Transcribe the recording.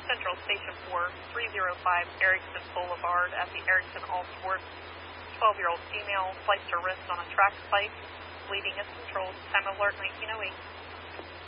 Central Station 4, 305 Erickson Boulevard at the Erickson All Sports. 12-year-old female sliced her wrist on a track bike. Bleeding is controlled. Time of alert 1908.